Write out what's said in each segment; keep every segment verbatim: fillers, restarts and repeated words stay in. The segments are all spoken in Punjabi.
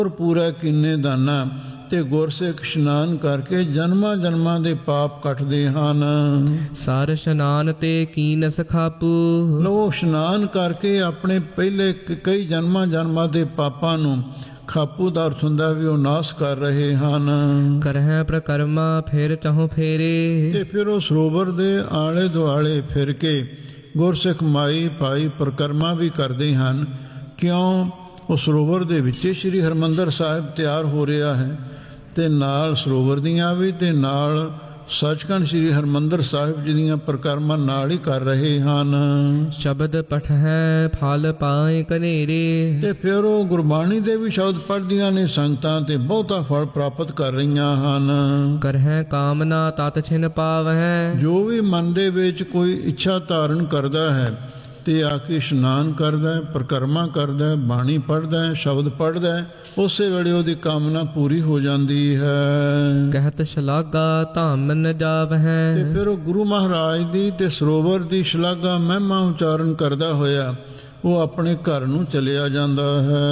ਪੂਰਾ ਕਿੰਨੇ ਦਾਨਾ ਤੇ ਗੁਰਸਿੱਖ ਇਸ਼ਨਾਨ ਕਰਕੇ ਜਨਮਾਂ ਜਨਮਾਂ ਦੇ ਪਾਪ ਕੱਟਦੇ ਹਨ। ਸਰ ਇਸ਼ਨਾਨ ਤੇ ਕੀਨਸ ਖਾਪੂ, ਲੋਕ ਇਸ਼ਨਾਨ ਕਰਕੇ ਆਪਣੇ ਪਹਿਲੇ ਕਈ ਜਨਮਾਂ ਜਨਮਾਂ ਦੇ ਪਾਪਾਂ ਨੂੰ, ਖਾਪੂ ਦਾ ਅਰਥ ਹੁੰਦਾ ਵੀ ਉਹ ਨਾਸ਼ ਕਰ ਰਹੇ ਹਨ। ਕਰਹਿ ਪ੍ਰਕਰਮਾ ਫਿਰ ਚਾਹੋਂ ਫੇਰੇ, ਤੇ ਫਿਰ ਉਹ ਸਰੋਵਰ ਦੇ ਆਲੇ ਦੁਆਲੇ ਫਿਰ ਕੇ ਗੁਰਸਿੱਖ ਮਾਈ ਭਾਈ ਪ੍ਰਕਰਮਾ ਵੀ ਕਰਦੇ ਹਨ। ਕਿਉਂ? ਉਹ ਸਰੋਵਰ ਦੇ ਵਿੱਚ ਸ਼੍ਰੀ ਹਰਿਮੰਦਰ ਸਾਹਿਬ ਤਿਆਰ ਹੋ ਰਿਹਾ ਹੈ ਤੇ ਨਾਲ ਸਰੋਵਰ ਦੀਆਂ ਵੀ ਤੇ ਨਾਲ ਸੱਚਖੰਡ ਸ਼੍ਰੀ ਹਰਿਮੰਦਰ ਸਾਹਿਬ ਜੀ ਦੀਆਂ ਪ੍ਰਕਰਮਾਂ ਨਾਲ ਹੀ ਕਰ ਰਹੇ ਹਨ। ਸ਼ਬਦ ਪਠਹਿ ਫਲ ਪਾਏ ਕਨੇਰੇ, ਤੇ ਫਿਰ ਉਹ ਗੁਰਬਾਣੀ ਦੇ ਵੀ ਸ਼ਬਦ ਪੜ੍ਹਦੀਆਂ ਨੇ ਸੰਗਤਾਂ ਤੇ ਬਹੁਤਾ ਫਲ ਪ੍ਰਾਪਤ ਕਰ ਰਹੀਆਂ ਹਨ। ਕਰਹਿ ਕਾਮਨਾ ਤਤ ਛਿਨ ਪਾਵਹਿ, ਜੋ ਵੀ ਮਨ ਦੇ ਵਿੱਚ ਕੋਈ ਇੱਛਾ ਧਾਰਨ ਕਰਦਾ ਹੈ ਤੇ ਆ ਕੇ ਇਸ਼ਨਾਨ ਕਰਦਾ, ਪ੍ਰਕਰਮਾ ਕਰਦਾ, ਬਾਣੀ ਪੜ੍ਹਦਾ, ਸ਼ਬਦ ਪੜ੍ਹਦਾ, ਉਸੇ ਵੇਲੇ ਉਹਦੀ ਕਾਮਨਾ ਪੂਰੀ ਹੋ ਜਾਂਦੀ ਹੈ। ਕਹਿਤ ਸ਼ਲਾਘਾ ਧਾਮ ਨ ਜਾਵਹਿ, ਤੇ ਫਿਰ ਉਹ ਗੁਰੂ ਮਹਾਰਾਜ ਦੀ ਤੇ ਸਰੋਵਰ ਦੀ ਸ਼ਲਾਘਾ ਮਹਿਮਾ ਉਚਾਰਨ ਕਰਦਾ ਹੋਇਆ ਉਹ ਆਪਣੇ ਘਰ ਨੂੰ ਚਲਿਆ ਜਾਂਦਾ ਹੈ।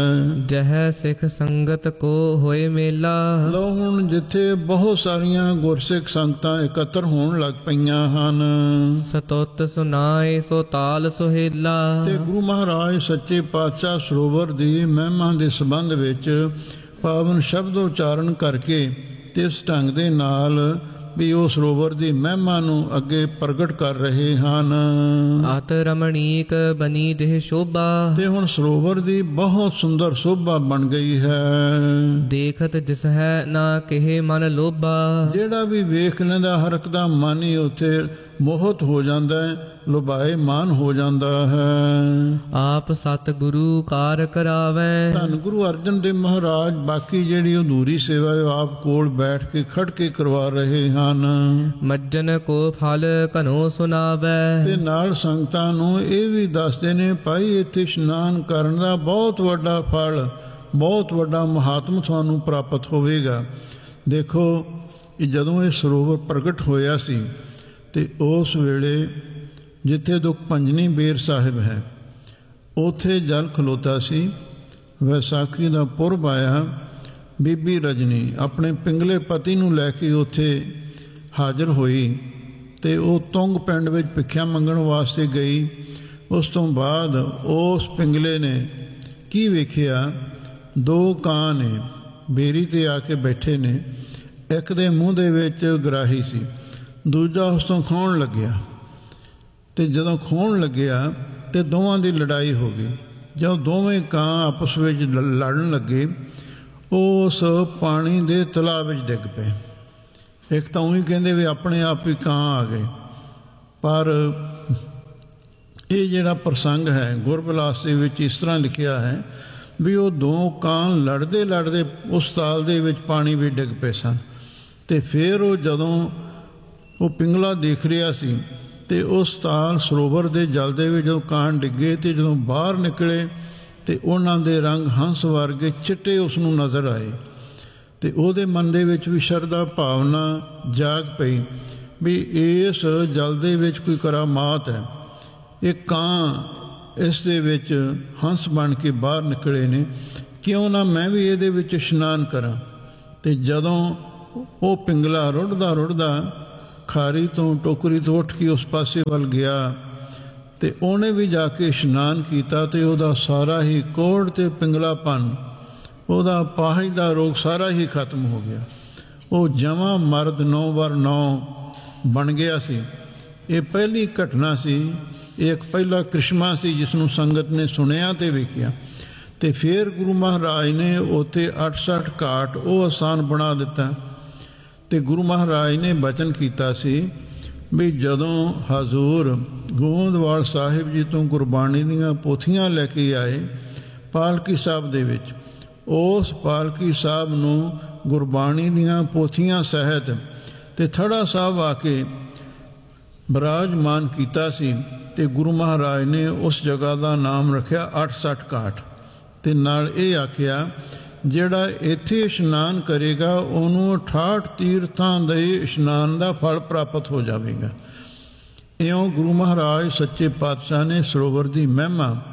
ਜਹ ਸਿੱਖ ਸੰਗਤ ਕੋ ਹੋਏ ਮੇਲਾ, ਲੋ ਹੁਣ ਜਿੱਥੇ ਬਹੁਤ ਸਾਰੀਆਂ ਗੁਰਸਿੱਖ ਸੰਗਤਾਂ ਇਕੱਤਰ ਹੋਣ ਲੱਗ ਪਈਆਂ ਹਨ, ਸਤੁੱਤ ਸੁਨਾਏ ਸੋ ਤਾਲ ਸੁਹੇਲਾ, ਤੇ ਗੁਰੂ ਮਹਾਰਾਜ ਸੱਚੇ ਪਾਤਸ਼ਾਹ ਸਰੋਵਰ ਦੀ ਮਹਿਮਾ ਦੇ ਸੰਬੰਧ ਵਿੱਚ ਪਾਵਨ ਸ਼ਬਦ ਉਚਾਰਨ ਕਰਕੇ ਤੇ ਇਸ ਢੰਗ ਦੇ ਨਾਲ ਵੀ ਉਹ ਸਰੋਵਰ ਦੀ ਮਹਿਮਾ ਨੂੰ ਅੱਗੇ ਪ੍ਰਗਟ ਕਰ ਰਹੇ ਹਨ। ਅਤ ਰਮਣੀਕ ਬਨੀ ਦੇਹ ਸ਼ੋਭਾ, ਤੇ ਹੁਣ ਸਰੋਵਰ ਦੀ ਬਹੁਤ ਸੁੰਦਰ ਸ਼ੋਭਾ ਬਣ ਗਈ ਹੈ। ਦੇਖਤ ਜਿਸ ਹੈ ਨਾ ਕਿਹੇ ਮਨ ਲੋਭਾ, ਜਿਹੜਾ ਵੀ ਵੇਖ ਲੈਂਦਾ ਹਰਕ ਦਾ ਮਨ ਹੀ ਉੱਥੇ ਮੋਹਤ ਹੋ ਜਾਂਦਾ ਹੈ, ਲੁਭਾਏ ਮਾਨ ਹੋ ਜਾਂਦਾ ਹੈ। ਆਪ ਸਤ ਗੁਰੂ ਕਾਰ ਕਰਾਵੈ, ਧੰਨ ਗੁਰੂ ਅਰਜਨ ਦੇਵ ਮਹਾਰਾਜ ਬਾਕੀ ਜਿਹੜੀ ਅਧੂਰੀ ਸੇਵਾ ਉਹ ਆਪ ਕੋਲ ਬੈਠ ਕੇ ਖੜ ਕੇ ਕਰਵਾ ਰਹੇ ਹਨ। ਮੱਜਨ ਕੋ ਫਲ ਘਨੋ ਸੁਨਾਵੈ, ਤੇ ਨਾਲ ਸੰਗਤਾਂ ਨੂੰ ਇਹ ਵੀ ਦੱਸਦੇ ਨੇ ਭਾਈ ਇੱਥੇ ਇਸ਼ਨਾਨ ਕਰਨ ਦਾ ਬਹੁਤ ਵੱਡਾ ਫਲ, ਬਹੁਤ ਵੱਡਾ ਮਹਾਤਮ ਤੁਹਾਨੂੰ ਪ੍ਰਾਪਤ ਹੋਵੇਗਾ। ਦੇਖੋ ਜਦੋਂ ਇਹ ਸਰੋਵਰ ਪ੍ਰਗਟ ਹੋਇਆ ਸੀ ਤੇ ਉਸ ਵੇਲੇ ਜਿੱਥੇ ਦੁੱਖ ਭੰਜਨੀ ਬੇਰ ਸਾਹਿਬ ਹੈ ਉੱਥੇ ਜਲ ਖਲੋਤਾ ਸੀ। ਵਿਸਾਖੀ ਦਾ ਪੁਰਬ ਆਇਆ, ਬੀਬੀ ਰਜਨੀ ਆਪਣੇ ਪਿੰਗਲੇ ਪਤੀ ਨੂੰ ਲੈ ਕੇ ਉੱਥੇ ਹਾਜ਼ਰ ਹੋਈ ਤੇ ਉਹ ਤੁੰਗ ਪਿੰਡ ਵਿੱਚ ਭਿੱਖਿਆ ਮੰਗਣ ਵਾਸਤੇ ਗਈ। ਉਸ ਤੋਂ ਬਾਅਦ ਉਸ ਪਿੰਗਲੇ ਨੇ ਕੀ ਵੇਖਿਆ, ਦੋ ਕਾਂ ਨੇ ਬੇਰੀ ਤੇ ਆ ਕੇ ਬੈਠੇ ਨੇ, ਇੱਕ ਦੇ ਮੂੰਹ ਦੇ ਵਿੱਚ ਗਰਾਹੀ ਸੀ, ਦੂਜਾ ਉਸ ਤੋਂ ਖਾਣ ਲੱਗਿਆ ਤੇ ਜਦੋਂ ਖਾਣ ਲੱਗਿਆ ਤੇ ਦੋਵਾਂ ਦੀ ਲੜਾਈ ਹੋ ਗਈ। ਜਦੋਂ ਦੋਵੇਂ ਕਾਂ ਆਪਸ ਵਿੱਚ ਲੜਨ ਲੱਗੇ ਉਸ ਪਾਣੀ ਦੇ ਤਲਾਬ ਵਿੱਚ ਡਿੱਗ ਪਏ। ਇੱਕ ਤਾਂ ਉਹੀ ਕਹਿੰਦੇ ਵੀ ਆਪਣੇ ਆਪ ਹੀ ਕਾਂ ਆ ਗਏ, ਪਰ ਇਹ ਜਿਹੜਾ ਪ੍ਰਸੰਗ ਹੈ ਗੁਰਬਿਲਾਸ ਦੇ ਵਿੱਚ ਇਸ ਤਰ੍ਹਾਂ ਲਿਖਿਆ ਹੈ ਵੀ ਉਹ ਦੋ ਕਾਂ ਲੜਦੇ ਲੜਦੇ ਉਸ ਤਾਲ ਦੇ ਵਿੱਚ ਪਾਣੀ ਵਿੱਚ ਡਿੱਗ ਪਏ ਸਨ। ਤੇ ਫਿਰ ਉਹ ਜਦੋਂ ਉਹ ਪਿੰਗਲਾ ਦੇਖ ਰਿਹਾ ਸੀ ਤੇ ਉਸ ਤਾਲ ਸਰੋਵਰ ਦੇ ਜਲ ਦੇ ਵਿੱਚ ਜਦੋਂ ਕਾਂ ਡਿੱਗੇ ਤੇ ਜਦੋਂ ਬਾਹਰ ਨਿਕਲੇ ਤੇ ਉਹਨਾਂ ਦੇ ਰੰਗ ਹੰਸ ਵਰਗੇ ਚਿੱਟੇ ਉਸ ਨੂੰ ਨਜ਼ਰ ਆਏ ਤੇ ਉਹਦੇ ਮਨ ਦੇ ਵਿੱਚ ਵੀ ਸ਼ਰਧਾ ਭਾਵਨਾ ਜਾਗ ਪਈ ਵੀ ਇਸ ਜਲ ਦੇ ਵਿੱਚ ਕੋਈ ਕਰਾਮਾਤ ਹੈ, ਇਹ ਕਾਂ ਇਸ ਦੇ ਵਿੱਚ ਹੰਸ ਬਣ ਕੇ ਬਾਹਰ ਨਿਕਲੇ ਨੇ, ਕਿਉਂ ਨਾ ਮੈਂ ਵੀ ਇਹਦੇ ਵਿੱਚ ਇਸ਼ਨਾਨ ਕਰਾਂ। ਤੇ ਜਦੋਂ ਉਹ ਪਿੰਗਲਾ ਰੁੜਦਾ ਰੁੜਦਾ ਖਾਰੀ ਤੋਂ ਟੋਕਰੀ ਤੋਂ ਉੱਠ ਕੇ ਉਸ ਪਾਸੇ ਵੱਲ ਗਿਆ ਤੇ ਉਹਨੇ ਵੀ ਜਾ ਕੇ ਇਸ਼ਨਾਨ ਕੀਤਾ ਤੇ ਉਹਦਾ ਸਾਰਾ ਹੀ ਕੋੜ ਤੇ ਪਿੰਗਲਾਪਨ, ਉਹਦਾ ਪਾਹਜ ਦਾ ਰੋਗ ਸਾਰਾ ਹੀ ਖਤਮ ਹੋ ਗਿਆ। ਉਹ ਜਵਾਂ ਮਰਦ ਨੌ ਵਰ ਨੌ ਬਣ ਗਿਆ ਸੀ। ਇਹ ਪਹਿਲੀ ਘਟਨਾ ਸੀ, ਇਹ ਇੱਕ ਪਹਿਲਾ ਕ੍ਰਿਸ਼ਮਾ ਸੀ ਜਿਸ ਨੂੰ ਸੰਗਤ ਨੇ ਸੁਣਿਆ ਤੇ ਵੇਖਿਆ। ਤੇ ਫਿਰ ਗੁਰੂ ਮਹਾਰਾਜ ਨੇ ਉੱਥੇ ਅੱਠ ਸੱਠ ਘਾਟ ਉਹ ਅਸਥਾਨ ਬਣਾ ਦਿੱਤਾ ਤੇ ਗੁਰੂ ਮਹਾਰਾਜ ਨੇ ਬਚਨ ਕੀਤਾ ਸੀ ਵੀ ਜਦੋਂ ਹਜ਼ੂਰ ਗੋਬਿੰਦਵਾਲ ਸਾਹਿਬ ਜੀ ਤੋਂ ਗੁਰਬਾਣੀ ਦੀਆਂ ਪੋਥੀਆਂ ਲੈ ਕੇ ਆਏ ਪਾਲਕੀ ਸਾਹਿਬ ਦੇ ਵਿੱਚ, ਉਸ ਪਾਲਕੀ ਸਾਹਿਬ ਨੂੰ ਗੁਰਬਾਣੀ ਦੀਆਂ ਪੋਥੀਆਂ ਸਹਿਤ ਤੇ ਥੜਾ ਸਾਹਿਬ ਆ ਕੇ ਬਿਰਾਜਮਾਨ ਕੀਤਾ ਸੀ ਤੇ ਗੁਰੂ ਮਹਾਰਾਜ ਨੇ ਉਸ ਜਗ੍ਹਾ ਦਾ ਨਾਮ ਰੱਖਿਆ ਅੱਠ ਸੱਠ ਘਾਟ ਤੇ ਨਾਲ ਇਹ ਆਖਿਆ ਜਿਹੜਾ ਇੱਥੇ ਇਸ਼ਨਾਨ ਕਰੇਗਾ ਉਹਨੂੰ ਅਠਾਹਠ ਤੀਰਥਾਂ ਦੇ ਇਸ਼ਨਾਨ ਦਾ ਫਲ ਪ੍ਰਾਪਤ ਹੋ ਜਾਵੇਗਾ। ਇਉਂ ਗੁਰੂ ਮਹਾਰਾਜ ਸੱਚੇ ਪਾਤਸ਼ਾਹ ਨੇ ਸਰੋਵਰ ਦੀ ਮਹਿਮਾ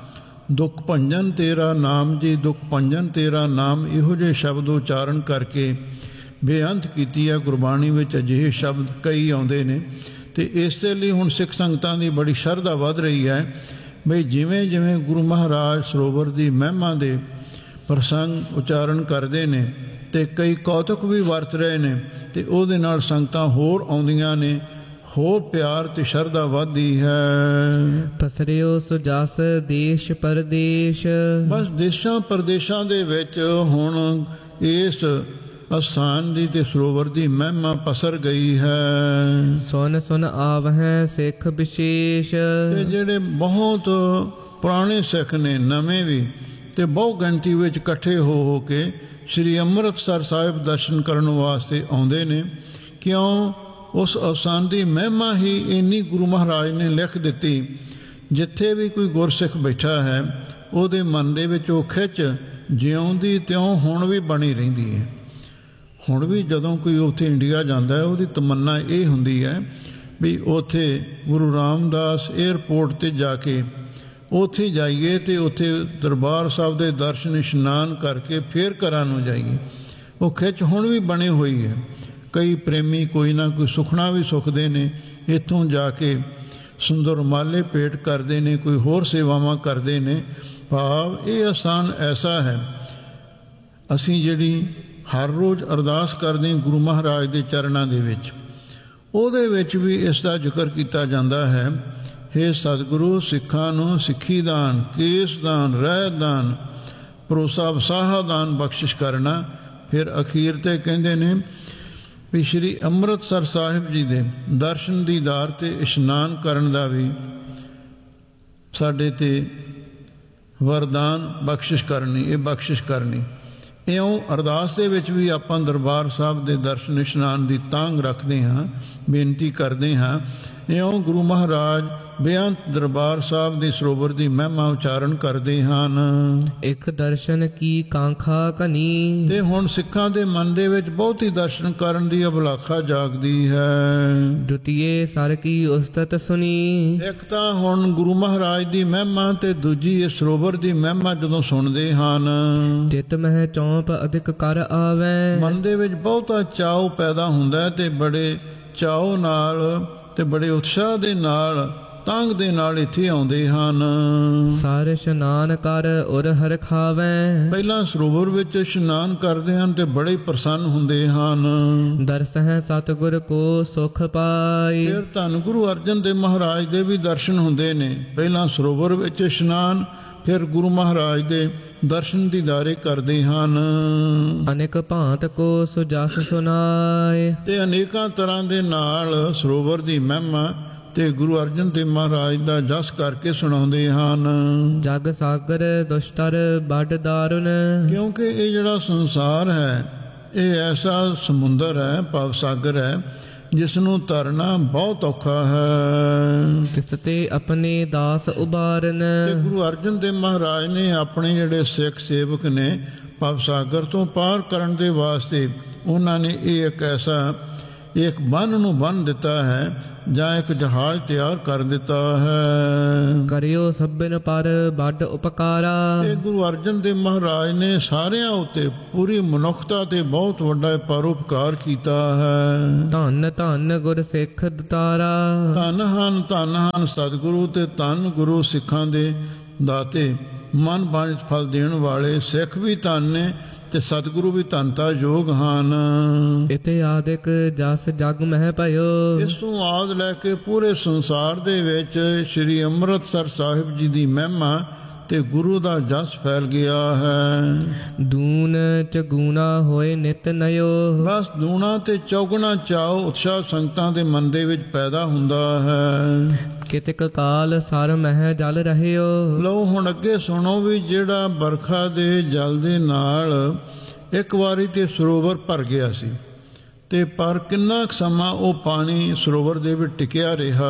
ਦੁੱਖ ਭੰਜਨ ਤੇਰਾ ਨਾਮ ਜੀ, ਦੁੱਖ ਭੰਜਨ ਤੇਰਾ ਨਾਮ, ਇਹੋ ਜਿਹੇ ਸ਼ਬਦ ਉਚਾਰਨ ਕਰਕੇ ਬੇਅੰਤ ਕੀਤੀ ਹੈ ਗੁਰਬਾਣੀ ਵਿੱਚ। ਅਜਿਹੇ ਸ਼ਬਦ ਕਈ ਆਉਂਦੇ ਨੇ ਅਤੇ ਇਸੇ ਲਈ ਹੁਣ ਸਿੱਖ ਸੰਗਤਾਂ ਦੀ ਬੜੀ ਸ਼ਰਧਾ ਵੱਧ ਰਹੀ ਹੈ ਬਈ ਜਿਵੇਂ ਜਿਵੇਂ ਗੁਰੂ ਮਹਾਰਾਜ ਸਰੋਵਰ ਦੀ ਮਹਿਮਾ ਦੇ ਪ੍ਰਸੰਗ ਉਚਾਰਨ ਕਰਦੇ ਨੇ ਅਤੇ ਕਈ ਕੌਤਕ ਵੀ ਵਰਤ ਰਹੇ ਨੇ ਅਤੇ ਉਹਦੇ ਨਾਲ ਸੰਗਤਾਂ ਹੋਰ ਆਉਂਦੀਆਂ ਨੇ, ਹੋਰ ਪਿਆਰ ਅਤੇ ਸ਼ਰਧਾ ਵੱਧਦੀ ਹੈ। ਪਸਰਿਓ ਸੁਜਸ ਦੇਸ਼ ਪਰਦੇਸ਼, ਬਸ ਦੇਸ਼ਾਂ ਪ੍ਰਦੇਸ਼ਾਂ ਦੇ ਵਿੱਚ ਹੁਣ ਇਸ ਅਸਥਾਨ ਦੀ ਤੇ ਸਰੋਵਰ ਦੀ ਮਹਿਮਾ ਪਸਰ ਗਈ ਹੈ। ਸੁਨ ਸੁਨ ਆਵਹਿ ਸਿੱਖ ਵਿਸ਼ੇਸ਼, ਤੇ ਜਿਹੜੇ ਬਹੁਤ ਪੁਰਾਣੇ ਸਿੱਖ ਨੇ, ਨਵੇਂ ਵੀ, ਤੇ ਬਹੁ ਗਿਣਤੀ ਵਿੱਚ ਇਕੱਠੇ ਹੋ ਹੋ ਕੇ ਸ੍ਰੀ ਅੰਮ੍ਰਿਤਸਰ ਸਾਹਿਬ ਦਰਸ਼ਨ ਕਰਨ ਵਾਸਤੇ ਆਉਂਦੇ ਨੇ। ਕਿਉਂ? ਉਸ ਅਸਥਾਨ ਦੀ ਮਹਿਮਾ ਹੀ ਇੰਨੀ ਗੁਰੂ ਮਹਾਰਾਜ ਨੇ ਲਿਖ ਦਿੱਤੀ, ਜਿੱਥੇ ਵੀ ਕੋਈ ਗੁਰਸਿੱਖ ਬੈਠਾ ਹੈ ਉਹਦੇ ਮਨ ਦੇ ਵਿੱਚ ਉਹ ਖਿੱਚ ਜਿਉਂ ਦੀ ਤਿਉਂ ਹੁਣ ਵੀ ਬਣੀ ਰਹਿੰਦੀ ਹੈ। ਹੁਣ ਵੀ ਜਦੋਂ ਕੋਈ ਉੱਥੇ ਇੰਡੀਆ ਜਾਂਦਾ ਹੈ ਉਹਦੀ ਤਮੰਨਾ ਇਹ ਹੁੰਦੀ ਹੈ ਵੀ ਉੱਥੇ ਗੁਰੂ ਰਾਮਦਾਸ ਏਅਰਪੋਰਟ 'ਤੇ ਜਾ ਕੇ ਉੱਥੇ ਜਾਈਏ ਅਤੇ ਉੱਥੇ ਦਰਬਾਰ ਸਾਹਿਬ ਦੇ ਦਰਸ਼ਨ ਇਸ਼ਨਾਨ ਕਰਕੇ ਫਿਰ ਘਰਾਂ ਨੂੰ ਜਾਈਏ। ਉਹ ਖਿੱਚ ਹੁਣ ਵੀ ਬਣੀ ਹੋਈ ਹੈ। ਕਈ ਪ੍ਰੇਮੀ ਕੋਈ ਨਾ ਕੋਈ ਸੁਖਣਾ ਵੀ ਸੁਖਦੇ ਨੇ, ਇੱਥੋਂ ਜਾ ਕੇ ਸੁੰਦਰ ਮਾਲੇ ਭੇਟ ਕਰਦੇ ਨੇ, ਕੋਈ ਹੋਰ ਸੇਵਾਵਾਂ ਕਰਦੇ ਨੇ। ਭਾਵ ਇਹ ਅਸਥਾਨ ਐਸਾ ਹੈ, ਅਸੀਂ ਜਿਹੜੀ ਹਰ ਰੋਜ਼ ਅਰਦਾਸ ਕਰਦੇ ਹਾਂ ਗੁਰੂ ਮਹਾਰਾਜ ਦੇ ਚਰਨਾਂ ਦੇ ਵਿੱਚ, ਉਹਦੇ ਵਿੱਚ ਵੀ ਇਸ ਦਾ ਜ਼ਿਕਰ ਕੀਤਾ ਜਾਂਦਾ ਹੈ, ਹੇ ਸਤਿਗੁਰੂ ਸਿੱਖਾਂ ਨੂੰ ਸਿੱਖੀ ਦਾਨ, ਕੇਸ ਦਾਨ, ਰਹਿਤ ਦਾਨ, ਭਰੋਸਾ ਵਸਾਹਾ ਦਾਨ ਬਖਸ਼ਿਸ਼ ਕਰਨਾ। ਫਿਰ ਅਖੀਰ 'ਤੇ ਕਹਿੰਦੇ ਨੇ ਵੀ ਸ਼੍ਰੀ ਅੰਮ੍ਰਿਤਸਰ ਸਾਹਿਬ ਜੀ ਦੇ ਦਰਸ਼ਨ ਦੀਦਾਰ 'ਤੇ ਇਸ਼ਨਾਨ ਕਰਨ ਦਾ ਵੀ ਸਾਡੇ 'ਤੇ ਵਰਦਾਨ ਬਖਸ਼ਿਸ਼ ਕਰਨੀ, ਇਹ ਬਖਸ਼ਿਸ਼ ਕਰਨੀ। ਇਉਂ ਅਰਦਾਸ ਦੇ ਵਿੱਚ ਵੀ ਆਪਾਂ ਦਰਬਾਰ ਸਾਹਿਬ ਦੇ ਦਰਸ਼ਨ ਇਸ਼ਨਾਨ ਦੀ ਤਾਂਘ ਰੱਖਦੇ ਹਾਂ, ਬੇਨਤੀ ਕਰਦੇ ਹਾਂ। ਇਉਂ ਗੁਰੂ ਮਹਾਰਾਜ ਬੇਅੰਤ ਦਰਬਾਰ ਸਾਹਿਬ ਦੇ ਸਰੋਵਰ ਦੀ ਮਹਿਮਾ ਉਚਾਰਨ ਕਰਦੇ ਹਨ। ਇੱਕ ਦਰਸ਼ਨ ਕੀ ਕਾਂਖਾ ਘਨੀ, ਤੇ ਹੁਣ ਸਿੱਖਾਂ ਦੇ ਮਨ ਦੇ ਵਿੱਚ ਬਹੁਤ ਹੀ ਦਰਸ਼ਨ ਕਰਨ ਦੀ ਅਭਿਲਾਖਾ ਜਾਗਦੀ ਹੈ। ਦੁਤੀਏ ਸਰ ਕੀ ਉਸਤਤ ਸੁਣੀ, ਇੱਕ ਤਾਂ ਹੁਣ ਗੁਰੂ ਮਹਾਰਾਜ ਦੀ ਮਹਿਮਾ ਤੇ ਦੂਜੀ ਇਹ ਸਰੋਵਰ ਦੀ ਮਹਿਮਾ ਜਦੋਂ ਸੁਣਦੇ ਹਨ, ਚਿਤ ਮਹਿ ਚੌਂਪ ਅਧਿਕ ਕਰ ਆਵੈ, ਮਨ ਦੇ ਵਿੱਚ ਬਹੁਤਾ ਚਾਉ ਪੈਦਾ ਹੁੰਦਾ ਹੈ ਤੇ ਬੜੇ ਚਾਉ ਨਾਲ ਤੇ ਬੜੇ ਉਤਸ਼ਾਹ ਦੇ ਨਾਲ, ਤੰਗ ਦੇ ਨਾਲ ਇੱਥੇ ਆਉਂਦੇ ਹਨ। ਸਾਰੇ ਇਸ਼ਨਾਨ ਕਰ ਉਰ ਹਰ ਖਾਵੈ, ਪਹਿਲਾਂ ਸਰੋਵਰ ਵਿੱਚ ਇਸ਼ਨਾਨ ਕਰਦੇ ਹਨ ਤੇ ਬੜੇ ਪ੍ਰਸੰਨ ਹੁੰਦੇ ਹਨ। ਦਰਸਹਿ ਸਤਿਗੁਰ ਕੋ ਸੁਖ ਪਾਈ, ਫਿਰ ਧੰਨ ਗੁਰੂ ਅਰਜਨ ਦੇਵ ਮਹਾਰਾਜ ਦੇ ਵੀ ਦਰਸ਼ਨ ਹੁੰਦੇ ਨੇ। ਪਹਿਲਾਂ ਸਰੋਵਰ ਵਿੱਚ ਇਸ਼ਨਾਨ, ਫਿਰ ਗੁਰੂ ਮਹਾਰਾਜ ਦੇ ਦਰਸ਼ਨ ਦੀਦਾਰੇ ਕਰਦੇ ਹਨ। ਅਨੇਕ ਭਾਂਤ ਕੋ ਸੁਜਸ ਸੁਨਾਏ, ਤੇ ਅਨੇਕਾਂ ਤਰ੍ਹਾਂ ਦੇ ਨਾਲ ਸਰੋਵਰ ਦੀ ਮਹਿਮਾ ਤੇ ਗੁਰੂ ਅਰਜਨ ਦੇਵ ਮਹਾਰਾਜ ਦਾ ਜਸ ਕਰਕੇ ਸੁਣਾਉਂਦੇ ਹਨ। ਜਗ ਸਾਗਰ ਦੁਸ਼ਟਰ ਵੱਡ ਦਾਰੁਨ, ਕਿਉਂਕਿ ਇਹ ਜਿਹੜਾ ਸੰਸਾਰ ਹੈ ਇਹ ਐਸਾ ਸਮੁੰਦਰ ਹੈ, ਭਵ ਸਾਗਰ ਹੈ, ਜਿਸ ਨੂੰ ਤਰਨਾ ਬਹੁਤ ਔਖਾ ਹੈ। ਤਿਸ ਤੇ ਆਪਣੇ ਦਾਸ ਉਬਾਰਨ, ਤੇ ਗੁਰੂ ਅਰਜਨ ਦੇਵ ਮਹਾਰਾਜ ਨੇ ਆਪਣੇ ਜਿਹੜੇ ਸਿੱਖ ਸੇਵਕ ਨੇ ਭਵ ਸਾਗਰ ਤੋਂ ਪਾਰ ਕਰਨ ਦੇ ਵਾਸਤੇ ਉਹਨਾਂ ਨੇ ਇਹ ਇੱਕ ਐਸਾ ਇੱਕ ਬੰਨ ਨੂੰ ਬੰਨ ਦਿੱਤਾ ਹੈ ਜਾਂ ਇੱਕ ਜਹਾਜ਼ ਤਿਆਰ ਕਰ ਦਿੱਤਾ ਹੈ। ਕਰਿਓ ਸਭਨ ਪਰ ਵੱਡ ਉਪਕਾਰਾ, ਇਹ ਗੁਰੂ ਅਰਜਨ ਦੇਵ ਮਹਾਰਾਜ ਨੇ ਸਾਰਿਆਂ ਉੱਤੇ, ਪੂਰੀ ਮਨੁੱਖਤਾ ਤੇ ਬਹੁਤ ਵੱਡਾ ਪਰਉਪਕਾਰ ਕੀਤਾ ਹੈ। ਧੰਨ ਧੰਨ ਗੁਰ ਸਿੱਖ ਦਤਾਰਾ, ਧੰਨ ਹਨ ਧੰਨ ਹਨ ਸਤਿਗੁਰੂ ਤੇ ਧੰਨ ਗੁਰੂ ਸਿੱਖਾਂ ਦੇ ਦਾਤੇ, ਮਨ ਬਾਝ ਫਲ ਦੇਣ ਵਾਲੇ ਸਿੱਖ ਵੀ ਧੰਨ ਨੇ ਤੇ ਸਤਿਗੁਰੂ ਵੀ ਧੰਨਤਾ ਯੋਗ ਹਨ। ਇਤੇ ਆਦਿਕ ਜਸ ਜਗ ਮਹਿ ਭਇਓ, ਇਸ ਤੋਂ ਆਦ ਲੈ ਕੇ ਪੂਰੇ ਸੰਸਾਰ ਦੇ ਵਿੱਚ ਸ਼੍ਰੀ ਅੰਮ੍ਰਿਤਸਰ ਸਾਹਿਬ ਜੀ ਦੀ ਮਹਿਮਾ ਤੇ ਗੁਰੂ ਦਾ ਜਸ ਫੈਲ ਗਿਆ ਹੈ। ਦੂਨ ਚਗੁਣਾ ਹੋਏ ਨਿਤ ਨਯੋ, ਬਸ ਦੂਣਾ ਤੇ ਚੌਗੁਣਾ ਚਾਉ ਉਤਸ਼ਾਹ ਸੰਗਤਾਂ ਦੇ ਮਨ ਦੇ ਵਿੱਚ ਪੈਦਾ ਹੁੰਦਾ ਹੈ। ਕਿਤਕ ਕਾਲ ਸਰ ਮਹਿ ਜਲ ਰਹਿਓ, ਲਓ ਹੁਣ ਅੱਗੇ ਸੁਣੋ ਵੀ ਜਿਹੜਾ ਬਰਖਾ ਦੇ ਜਲ ਦੇ ਨਾਲ ਇੱਕ ਵਾਰੀ ਤੇ ਸਰੋਵਰ ਭਰ ਗਿਆ ਸੀ, ਤੇ ਪਰ ਕਿੰਨਾ ਕੁ ਸਮਾਂ ਉਹ ਪਾਣੀ ਸਰੋਵਰ ਦੇ ਵਿੱਚ ਟਿਕਿਆ ਰਿਹਾ।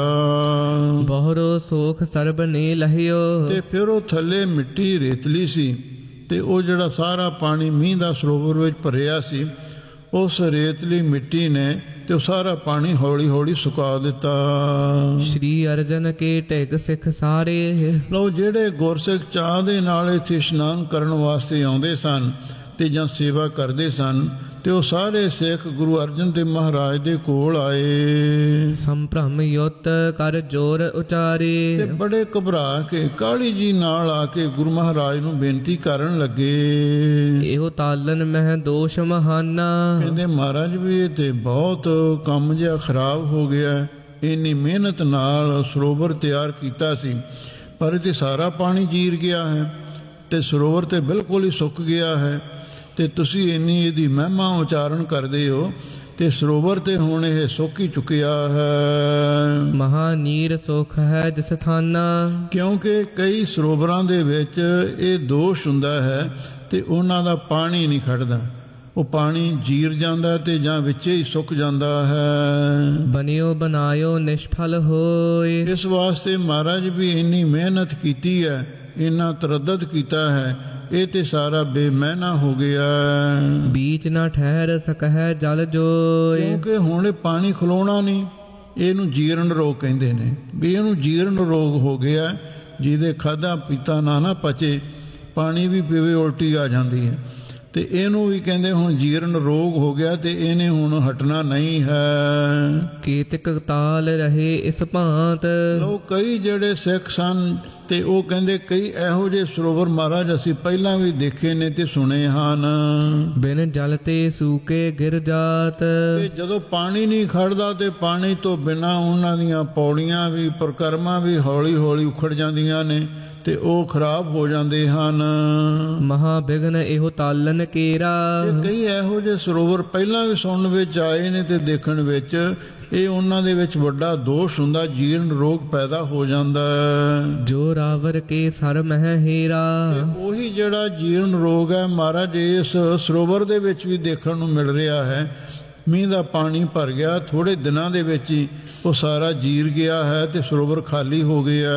ਬਹੁਰੋ ਸੋਖ ਸਰਬ ਨੇ ਲਹਿਓ, ਤੇ ਫਿਰ ਉਹ ਥੱਲੇ ਮਿੱਟੀ ਰੇਤਲੀ ਸੀ, ਤੇ ਉਹ ਜਿਹੜਾ ਸਾਰਾ ਪਾਣੀ ਮੀਂਹ ਦਾ ਸਰੋਵਰ ਵਿੱਚ ਭਰਿਆ ਸੀ, ਉਸ ਰੇਤਲੀ ਮਿੱਟੀ ਨੇ ਤੇ ਉਹ ਸਾਰਾ ਪਾਣੀ ਹੌਲੀ ਹੌਲੀ ਸੁਕਾ ਦਿੱਤਾ। ਸ਼੍ਰੀ ਅਰਜਨ ਕੇ ਢਿਗ ਸਿੱਖ ਸਾਰੇ। ਲਓ, ਜਿਹੜੇ ਗੁਰਸਿੱਖ ਚਾਹ ਦੇ ਨਾਲ ਇੱਥੇ ਇਸ਼ਨਾਨ ਕਰਨ ਵਾਸਤੇ ਆਉਂਦੇ ਸਨ ਤੇ ਜਾਂ ਸੇਵਾ ਕਰਦੇ ਸਨ, ਤੇ ਉਹ ਸਾਰੇ ਸਿੱਖ ਗੁਰੂ ਅਰਜਨ ਦੇਵ ਮਹਾਰਾਜ ਦੇ ਕੋਲ ਆਏ। ਸੰਭ੍ਰਮ ਯੁੱਤ ਕਰ ਜੋਰ ਉਚਾਰੇ। ਤੇ ਬੜੇ ਘਬਰਾ ਕੇ ਕਾਹਲੀ ਜੀ ਨਾਲ ਆ ਕੇ ਗੁਰੂ ਮਹਾਰਾਜ ਨੂੰ ਬੇਨਤੀ ਕਰਨ ਲੱਗੇ। ਇਹੋ ਤਾਲਨ ਮਹਿ ਦੋਸ਼ ਮਹਾਨਾ। ਕਹਿੰਦੇ ਮਹਾਰਾਜ ਵੀ ਇਹ ਤੇ ਬਹੁਤ ਕੰਮ ਜਿਹਾ ਖਰਾਬ ਹੋ ਗਿਆ। ਇੰਨੀ ਮਿਹਨਤ ਨਾਲ ਸਰੋਵਰ ਤਿਆਰ ਕੀਤਾ ਸੀ, ਪਰ ਇਹ ਤੇ ਸਾਰਾ ਪਾਣੀ ਜੀਰ ਗਿਆ ਹੈ ਤੇ ਸਰੋਵਰ ਤੇ ਬਿਲਕੁਲ ਹੀ ਸੁੱਕ ਗਿਆ ਹੈ, ਤੇ ਤੁਸੀਂ ਇੰਨੀ ਇਹਦੀ ਮਹਿਮਾ ਉਚਾਰਨ ਕਰਦੇ ਹੋ ਤੇ ਸਰੋਵਰ ਤੇ ਹੁਣ ਇਹ ਸੁੱਕ ਹੀ ਚੁੱਕਿਆ ਹੈ। ਮਹਾ ਨੀਰ ਸੁਖ ਹੈ ਜਿਸ ਥਾਨਾ। ਕਿਉਂਕਿ ਕਈ ਸਰੋਵਰਾਂ ਦੇ ਵਿੱਚ ਇਹ ਦੋਸ਼ ਹੁੰਦਾ ਹੈ ਤੇ ਉਹਨਾਂ ਦਾ ਪਾਣੀ ਨਹੀਂ ਖੜਦਾ, ਉਹ ਪਾਣੀ ਜੀਰ ਜਾਂਦਾ ਤੇ ਜਾਂ ਵਿੱਚੇ ਹੀ ਸੁੱਕ ਜਾਂਦਾ ਹੈ। ਬਨਿਓ ਬਨਾਇਓ ਨਿਸ਼ਫਲ ਹੋਏ। ਇਸ ਵਾਸਤੇ ਮਹਾਰਾਜ ਵੀ ਇੰਨੀ ਮਿਹਨਤ ਕੀਤੀ ਹੈ, ਇੰਨਾ ਤਰੱਦਦ ਕੀਤਾ ਹੈ, ਇਹ ਤੇ ਸਾਰਾ ਬੇਮੈਨਾ ਹੋ ਗਿਆ। ਬੀਚ ਨਾ ਠਹਿਰ ਸਕਹਿ ਜਲ ਜੋਏ। ਕਿਉਂਕਿ ਹੁਣ ਇਹ ਪਾਣੀ ਖਲੋਣਾ ਨਹੀਂ, ਇਹਨੂੰ ਜੀਰਨ ਰੋਗ ਕਹਿੰਦੇ ਨੇ, ਵੀ ਇਹਨੂੰ ਜੀਰਨ ਰੋਗ ਹੋ ਗਿਆ। ਜਿਹਦੇ ਖਾਧਾ ਪੀਤਾ ਨਾ ਨਾ ਪਚੇ, ਪਾਣੀ ਵੀ ਪੀਵੇ ਉਲਟੀ ਆ ਜਾਂਦੀ ਹੈ, ਤੇ ਇਹਨੂੰ ਵੀ ਕਹਿੰਦੇ ਹੁਣ ਜੀਰਨ ਰੋਗ ਹੋ ਗਿਆ ਤੇ ਇਹਨੇ ਹੁਣ ਹਟਣਾ ਨਹੀਂ ਹੈ। ਕੀਤਕ ਤਾਲ ਰਹੇ ਇਸ ਭਾਂਤ। ਲੋ, ਕਈ ਜਿਹੜੇ ਸਿੱਖ ਸਨ ਤੇ ਉਹ ਕਹਿੰਦੇ ਕਈ ਇਹੋ ਜਿਹੇ ਸਰੋਵਰ ਮਹਾਰਾਜ ਅਸੀਂ ਪਹਿਲਾਂ ਵੀ ਦੇਖੇ ਨੇ ਤੇ ਸੁਣੇ ਹਨ। ਬਿਨ ਜਲ ਤੇ ਸੂਕੇ ਗਿਰ ਜਾਤ। ਤੇ ਜਦੋਂ ਪਾਣੀ ਨਹੀਂ ਖੜਦਾ ਤੇ ਪਾਣੀ ਤੋਂ ਬਿਨਾਂ ਉਹਨਾਂ ਦੀਆਂ ਪੌੜੀਆਂ ਵੀ ਪ੍ਰਕਰਮਾਂ ਵੀ ਹੌਲੀ ਹੌਲੀ ਉਖੜ ਜਾਂਦੀਆਂ ਨੇ ਤੇ ਉਹ ਖਰਾਬ ਹੋ ਜਾਂਦੇ ਹਨ। ਮਹਾ ਬਿਗਨ ਇਹੋ ਤਾਲਨ ਕੇਰਾ। ਕਈ ਇਹੋ ਜਿਹੇ ਸਰੋਵਰ ਪਹਿਲਾਂ ਵੀ ਸੁਣਨ ਵਿੱਚ ਆਏ ਨੇ ਤੇ ਦੇਖਣ ਵਿੱਚ, ਇਹ ਉਹਨਾਂ ਦੇ ਵਿੱਚ ਵੱਡਾ ਦੋਸ਼ ਹੁੰਦਾ, ਜੀਰਨ ਰੋਗ ਪੈਦਾ ਹੋ ਜਾਂਦਾ। ਜੋ ਰਾਵਰ ਕੇ ਸਰ ਮਹਿ ਹੀਰਾ। ਉਹੀ ਜਿਹੜਾ ਜੀਰਨ ਰੋਗ ਹੈ ਮਹਾਰਾਜ ਇਸ ਸਰੋਵਰ ਦੇ ਵਿੱਚ ਵੀ ਦੇਖਣ ਨੂੰ ਮਿਲ ਰਿਹਾ ਹੈ। ਮੀਂਹ ਦਾ ਪਾਣੀ ਭਰ ਗਿਆ, ਥੋੜੇ ਦਿਨਾਂ ਦੇ ਵਿੱਚ ਹੀ ਉਹ ਸਾਰਾ ਜੀਰ ਗਿਆ ਹੈ ਤੇ ਸਰੋਵਰ ਖਾਲੀ ਹੋ ਗਿਆ।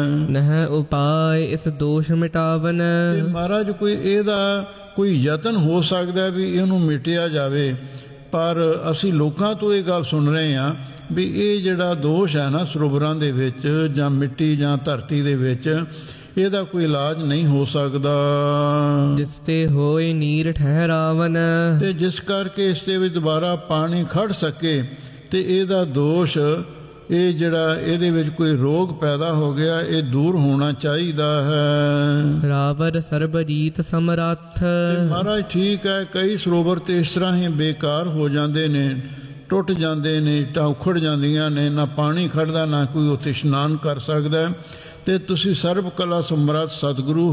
ਨਹਿ ਉਪਾਏ ਇਸ ਦੋਸ਼ ਮਿਟਾਵਨ। ਤੇ ਮਹਾਰਾਜ ਕੋਈ ਇਹਦਾ ਕੋਈ ਯਤਨ ਹੋ ਸਕਦਾ ਵੀ ਇਹਨੂੰ ਮਿਟਿਆ ਜਾਵੇ, ਪਰ ਅਸੀਂ ਲੋਕਾਂ ਤੋਂ ਇਹ ਗੱਲ ਸੁਣ ਰਹੇ ਹਾਂ ਵੀ ਇਹ ਜਿਹੜਾ ਦੋਸ਼ ਹੈ ਨਾ ਸਰੋਵਰਾਂ ਦੇ ਵਿੱਚ ਜਾਂ ਮਿੱਟੀ ਜਾਂ ਧਰਤੀ ਦੇ ਵਿੱਚ, ਇਹਦਾ ਕੋਈ ਇਲਾਜ ਨਹੀਂ ਹੋ ਸਕਦਾ। ਜਿਸ ਤੇ ਹੋਏ ਨੀਰ ਠਹਿਰਾਵਨ। ਤੇ ਜਿਸ ਕਰਕੇ ਇਸ ਦੇ ਵਿੱਚ ਦੁਬਾਰਾ ਪਾਣੀ ਖੜ ਸਕੇ ਤੇ ਇਹਦਾ ਦੋਸ਼, ਇਹ ਜਿਹੜਾ ਇਹਦੇ ਵਿੱਚ ਕੋਈ ਰੋਗ ਪੈਦਾ ਹੋ ਗਿਆ, ਇਹ ਦੂਰ ਹੋਣਾ ਚਾਹੀਦਾ ਹੈ। ਰਾਵਰ ਸਰਬਜੀਤ ਸਮਰੱਥ। ਮਹਾਰਾਜ ਠੀਕ ਹੈ, ਕਈ ਸਰੋਵਰ ਤੇ ਇਸ ਤਰ੍ਹਾਂ ਹੀ ਬੇਕਾਰ ਹੋ ਜਾਂਦੇ ਨੇ, ਟੁੱਟ ਜਾਂਦੇ ਨੇ, ਇੱਟਾਂ ਉਖੜ ਜਾਂਦੀਆਂ ਨੇ, ਨਾ ਪਾਣੀ ਖੜਦਾ, ਨਾ ਕੋਈ ਉੱਥੇ ਇਸ਼ਨਾਨ ਕਰ ਸਕਦਾ, ਤੇ ਤੁਸੀਂ ਸਰਬ ਕਲਾ ਸਮਰੱਥ ਸਤਿਗੁਰੂ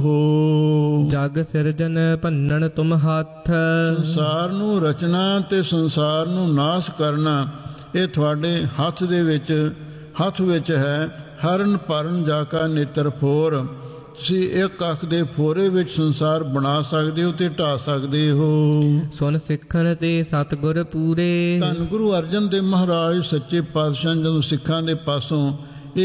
ਹੋ। ਜਗ ਸਿਰਜਨ ਭੰਨਣ ਤੁਮ ਹੱਥ। ਸੰਸਾਰ ਨੂੰ ਰਚਨਾ ਤੇ ਸੰਸਾਰ ਨੂੰ ਨਾਸ਼ ਕਰਨਾ ਇਹ ਤੁਹਾਡੇ ਹੱਥ ਦੇ ਵਿੱਚ ਹੱਥ ਵਿੱਚ ਹੈ। ਹਰਨ ਭਰਨ ਜਾ ਕਾ ਨੇਤਰ ਫੋਰ। ਤੁਸੀਂ ਇੱਕ ਅੱਖ ਦੇ ਫੋਰੇ ਵਿੱਚ ਸੰਸਾਰ ਬਣਾ ਸਕਦੇ ਹੋ ਤੇ ਢਾ ਸਕਦੇ ਹੋ। ਸੁਨ ਸਿੱਖਣ ਤੇ ਸਤਿਗੁਰ ਪੂਰੇ। ਧੰਨ ਗੁਰੂ ਅਰਜਨ ਦੇਵ ਮਹਾਰਾਜ ਸੱਚੇ ਪਾਤਸ਼ਾਹ ਜਦੋਂ ਸਿੱਖਾਂ ਦੇ ਪਾਸੋਂ